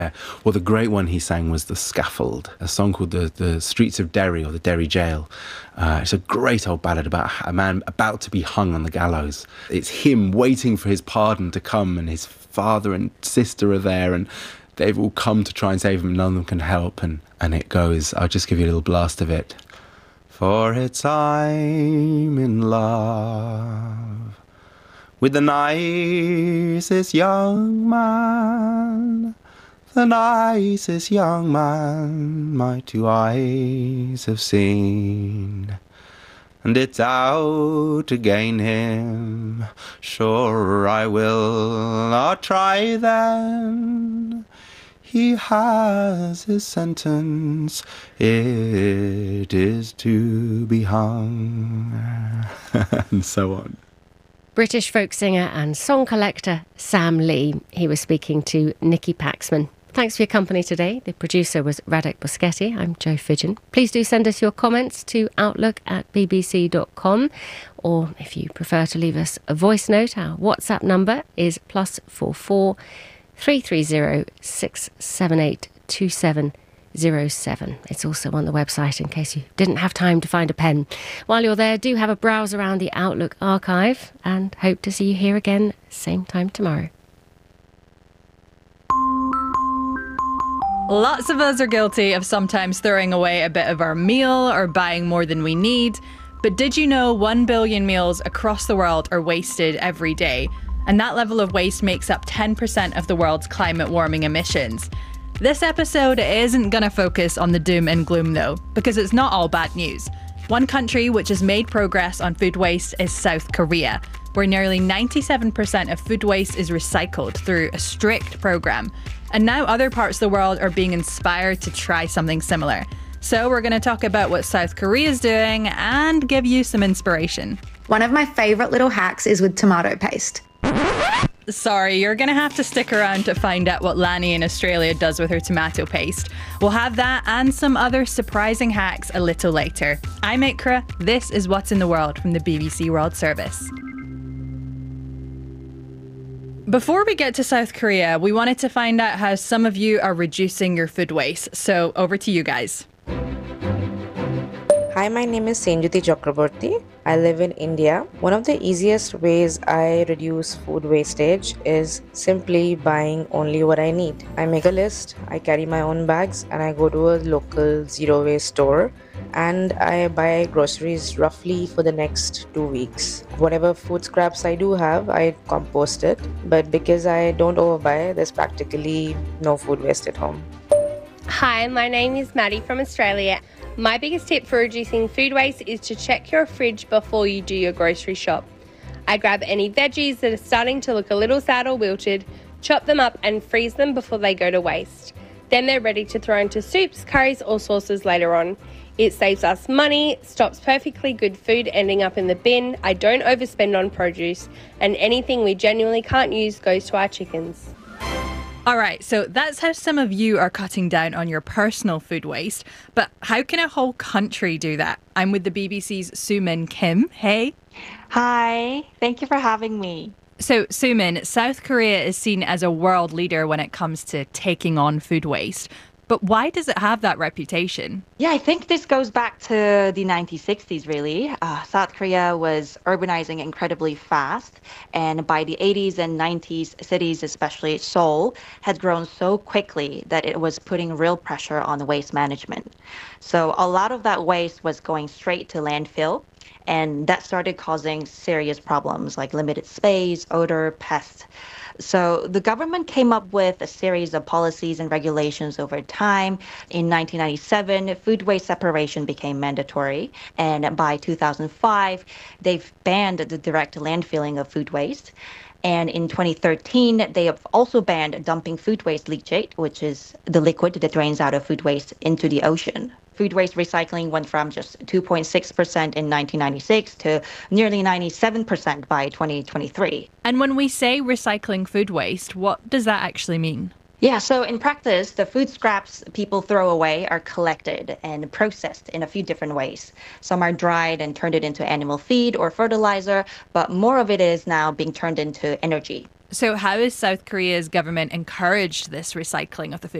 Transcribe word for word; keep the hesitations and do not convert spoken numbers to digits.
Well, the great one he sang was The Scaffold, a song called the, the Streets of Derry, or the Derry Jail. Uh, it's a great old ballad about a man about to be hung on the gallows. It's him waiting for his pardon to come, and his father and sister are there, and they've all come to try and save him. None of them can help, and, and it goes, I'll just give you a little blast of it. For it's I'm in love with the nicest young man, the nicest young man my two eyes have seen. And it's out to gain him, sure I will not try then. He has his sentence, it is to be hung, and so on. British folk singer and song collector Sam Lee. He was speaking to Nicky Paxman. Thanks for your company today. The producer was Radek Boschetti. I'm Jo Fidgen. Please do send us your comments to outlook at b b c dot com, or if you prefer to leave us a voice note, our WhatsApp number is plus four four three three zero six seven eight two seven zero seven. It's also on the website in case you didn't have time to find a pen. While you're there, do have a browse around the Outlook archive, and hope to see you here again same time tomorrow. Lots of us are guilty of sometimes throwing away a bit of our meal or buying more than we need. But did you know one billion meals across the world are wasted every day? And that level of waste makes up ten percent of the world's climate warming emissions. This episode isn't going to focus on the doom and gloom though, because it's not all bad news. One country which has made progress on food waste is South Korea, where nearly ninety-seven percent of food waste is recycled through a strict program. And now other parts of the world are being inspired to try something similar. So we're going to talk about what South Korea is doing and give you some inspiration. One of my favourite little hacks is with tomato paste. Sorry, you're going to have to stick around to find out what Lani in Australia does with her tomato paste. We'll have that and some other surprising hacks a little later. I'm Ikra. This is What's in the World from the B B C World Service. Before we get to South Korea, we wanted to find out how some of you are reducing your food waste. So over to you guys. Hi, my name is Senjuti Chakraborty. I live in India. One of the easiest ways I reduce food wastage is simply buying only what I need. I make a list, I carry my own bags, and I go to a local zero waste store, and I buy groceries roughly for the next two weeks. Whatever food scraps I do have, I compost it, but because I don't overbuy, there's practically no food waste at home. Hi, my name is Maddie from Australia. My biggest tip for reducing food waste is to check your fridge before you do your grocery shop. I grab any veggies that are starting to look a little sad or wilted, chop them up and freeze them before they go to waste. Then they're ready to throw into soups, curries or sauces later on. It saves us money, stops perfectly good food ending up in the bin, I don't overspend on produce, and anything we genuinely can't use goes to our chickens. All right, so that's how some of you are cutting down on your personal food waste. But how can a whole country do that? I'm with the B B C's Soo-min Kim. Hey. Hi, thank you for having me. So, Soo-min, South Korea is seen as a world leader when it comes to taking on food waste. But why does it have that reputation? Yeah, I think this goes back to the nineteen sixties, really. Uh, South Korea was urbanizing incredibly fast. And by the eighties and nineties, cities, especially Seoul, had grown so quickly that it was putting real pressure on waste management. So a lot of that waste was going straight to landfill. And that started causing serious problems like limited space, odor, pests. So the government came up with a series of policies and regulations over time. In nineteen ninety-seven, food waste separation became mandatory. And by two thousand five, they've banned the direct landfilling of food waste. And in twenty thirteen, they have also banned dumping food waste leachate, which is the liquid that drains out of food waste into the ocean. Food waste recycling went from just two point six percent in nineteen ninety-six to nearly ninety-seven percent by twenty twenty-three. And when we say recycling food waste, what does that actually mean? Yeah, so in practice, the food scraps people throw away are collected and processed in a few different ways. Some are dried and turned it into animal feed or fertilizer, but more of it is now being turned into energy. So how has South Korea's government encouraged this recycling of the food?